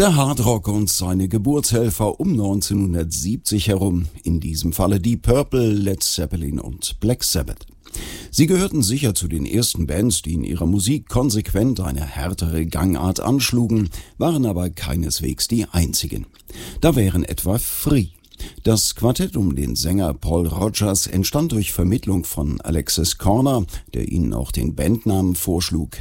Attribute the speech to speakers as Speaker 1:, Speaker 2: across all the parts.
Speaker 1: Der Hardrock und seine Geburtshelfer um 1970 herum, in diesem Falle Deep Purple, Led Zeppelin und Black Sabbath. Sie gehörten sicher zu den ersten Bands, die in ihrer Musik konsequent eine härtere Gangart anschlugen, waren aber keineswegs die einzigen. Da wären etwa Free. Das Quartett um den Sänger Paul Rodgers entstand durch Vermittlung von Alexis Korner, der ihnen auch den Bandnamen vorschlug,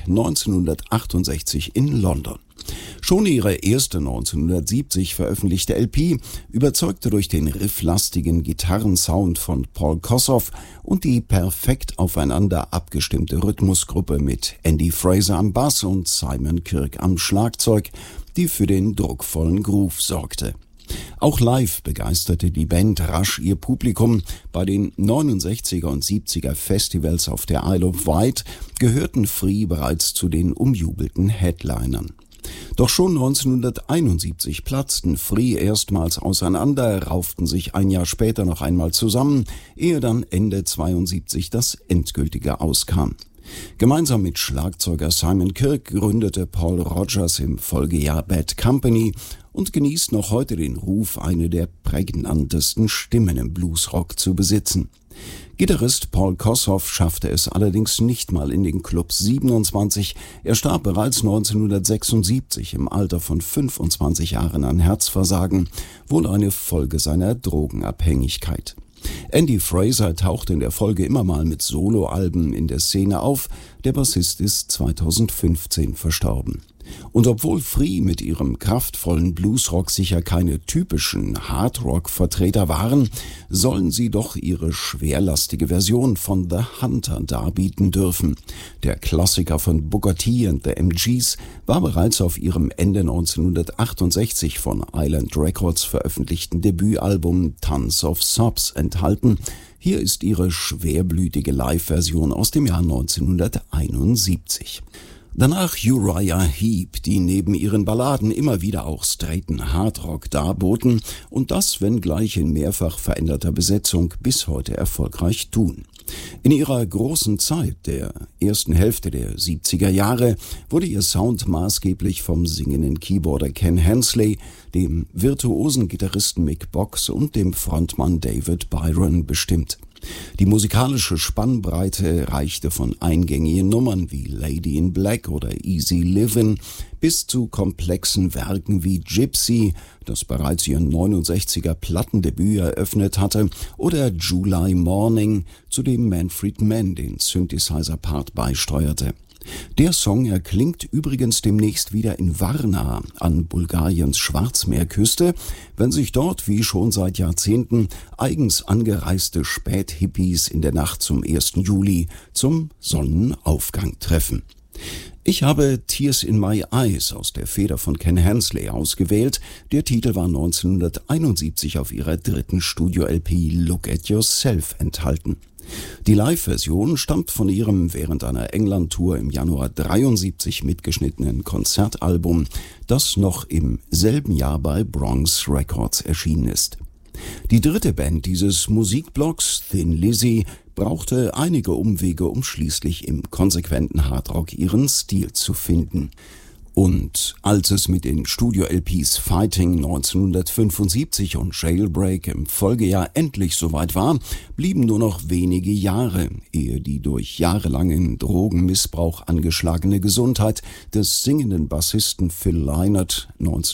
Speaker 1: 1968 in London. Schon ihre erste 1970 veröffentlichte LP überzeugte durch den rifflastigen Gitarrensound von Paul Kossoff und die perfekt aufeinander abgestimmte Rhythmusgruppe mit Andy Fraser am Bass und Simon Kirke am Schlagzeug, die für den druckvollen Groove sorgte. Auch live begeisterte die Band rasch ihr Publikum. Bei den 69er und 70er Festivals auf der Isle of Wight gehörten Free bereits zu den umjubelten Headlinern. Doch schon 1971 platzten Free erstmals auseinander, rauften sich ein Jahr später noch einmal zusammen, ehe dann Ende 72 das endgültige auskam. Gemeinsam mit Schlagzeuger Simon Kirke gründete Paul Rodgers im Folgejahr Bad Company und genießt noch heute den Ruf, eine der prägnantesten Stimmen im Bluesrock zu besitzen. Gitarrist Paul Kossoff schaffte es allerdings nicht mal in den Club 27. Er starb bereits 1976 im Alter von 25 Jahren an Herzversagen, wohl eine Folge seiner Drogenabhängigkeit. Andy Fraser tauchte in der Folge immer mal mit Soloalben in der Szene auf, der Bassist ist 2015 verstorben. Und obwohl Free mit ihrem kraftvollen Bluesrock sicher keine typischen Hardrock-Vertreter waren, sollen sie doch ihre schwerlastige Version von The Hunter darbieten dürfen. Der Klassiker von Booker T and the MGs war bereits auf ihrem Ende 1968 von Island Records veröffentlichten Debütalbum Tons of Sobs enthalten. Hier ist ihre schwerblütige Live-Version aus dem Jahr 1971. Danach Uriah Heep, die neben ihren Balladen immer wieder auch straighten Hardrock darboten und das, wenngleich in mehrfach veränderter Besetzung, bis heute erfolgreich tun. In ihrer großen Zeit, der ersten Hälfte der 70er Jahre, wurde ihr Sound maßgeblich vom singenden Keyboarder Ken Hensley, dem virtuosen Gitarristen Mick Box und dem Frontmann David Byron bestimmt. Die musikalische Spannbreite reichte von eingängigen Nummern wie Lady in Black oder Easy Livin' bis zu komplexen Werken wie Gypsy, das bereits ihren 69er Plattendebüt eröffnet hatte, oder July Morning, zu dem Manfred Mann den Synthesizer-Part beisteuerte. Der Song erklingt übrigens demnächst wieder in Varna an Bulgariens Schwarzmeerküste, wenn sich dort, wie schon seit Jahrzehnten, eigens angereiste Späthippies in der Nacht zum 1. Juli zum Sonnenaufgang treffen. Ich habe Tears in My Eyes aus der Feder von Ken Hensley ausgewählt. Der Titel war 1971 auf ihrer dritten Studio-LP Look at Yourself enthalten. Die Live-Version stammt von ihrem während einer England-Tour im Januar 73 mitgeschnittenen Konzertalbum, das noch im selben Jahr bei Bronx Records erschienen ist. Die dritte Band dieses Musikblocks, Thin Lizzy, brauchte einige Umwege, um schließlich im konsequenten Hardrock ihren Stil zu finden. Und als es mit den Studio-LPs Fighting 1975 und Jailbreak im Folgejahr endlich soweit war, blieben nur noch wenige Jahre, ehe die durch jahrelangen Drogenmissbrauch angeschlagene Gesundheit des singenden Bassisten Phil Lynott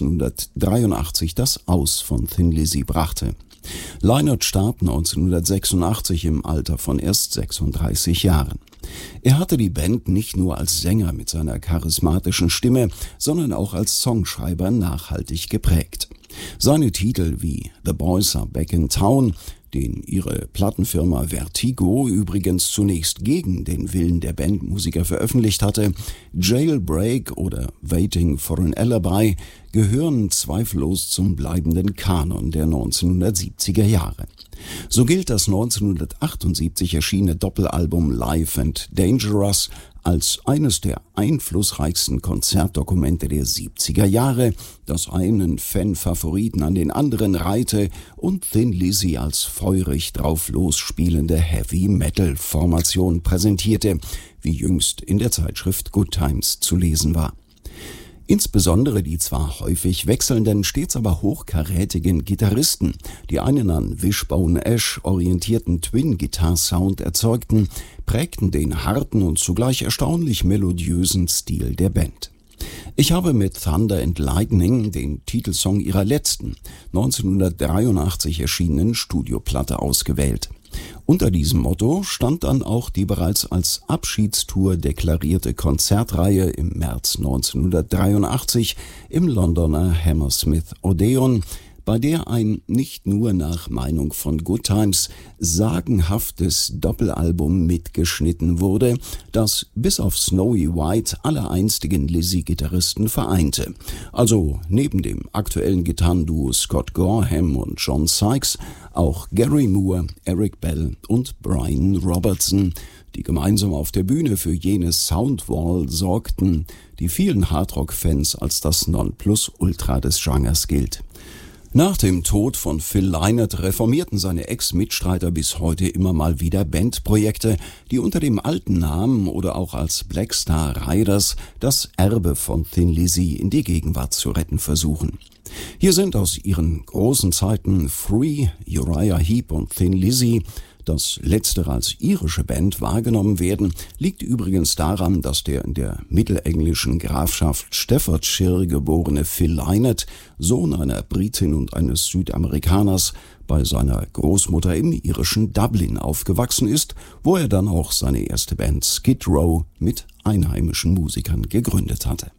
Speaker 1: 1983 das Aus von Thin Lizzy brachte. Lynott starb 1986 im Alter von erst 36 Jahren. Er hatte die Band nicht nur als Sänger mit seiner charismatischen Stimme, sondern auch als Songschreiber nachhaltig geprägt. Seine Titel wie The Boys Are Back in Town, den ihre Plattenfirma Vertigo übrigens zunächst gegen den Willen der Bandmusiker veröffentlicht hatte, Jailbreak oder Waiting for an Alibi, gehören zweifellos zum bleibenden Kanon der 1970er Jahre. So gilt das 1978 erschienene Doppelalbum Live and Dangerous als eines der einflussreichsten Konzertdokumente der 70er Jahre, das einen Fan-Favoriten an den anderen reihte und Thin Lizzy als feurig drauf losspielende Heavy-Metal-Formation präsentierte, wie jüngst in der Zeitschrift Good Times zu lesen war. Insbesondere die zwar häufig wechselnden, stets aber hochkarätigen Gitarristen, die einen an Wishbone Ash orientierten Twin-Guitar-Sound erzeugten, prägten den harten und zugleich erstaunlich melodiösen Stil der Band. Ich habe mit Thunder and Lightning den Titelsong ihrer letzten, 1983 erschienenen Studioplatte ausgewählt. Unter diesem Motto stand dann auch die bereits als Abschiedstour deklarierte Konzertreihe im März 1983 im Londoner Hammersmith Odeon, bei der ein nicht nur nach Meinung von Good Times sagenhaftes Doppelalbum mitgeschnitten wurde, das bis auf Snowy White alle einstigen Lizzy-Gitarristen vereinte. Also neben dem aktuellen Gitarrenduo Scott Gorham und John Sykes auch Gary Moore, Eric Bell und Brian Robertson, die gemeinsam auf der Bühne für jene Soundwall sorgten, die vielen Hardrock-Fans als das Nonplusultra des Genres gilt. Nach dem Tod von Phil Lynott reformierten seine Ex-Mitstreiter bis heute immer mal wieder Bandprojekte, die unter dem alten Namen oder auch als Black Star Riders das Erbe von Thin Lizzy in die Gegenwart zu retten versuchen. Hier sind aus ihren großen Zeiten Free, Uriah Heep und Thin Lizzy. Dass letztere als irische Band wahrgenommen werden, liegt übrigens daran, dass der in der mittelenglischen Grafschaft Staffordshire geborene Phil Lynott, Sohn einer Britin und eines Südamerikaners, bei seiner Großmutter im irischen Dublin aufgewachsen ist, wo er dann auch seine erste Band Skid Row mit einheimischen Musikern gegründet hatte.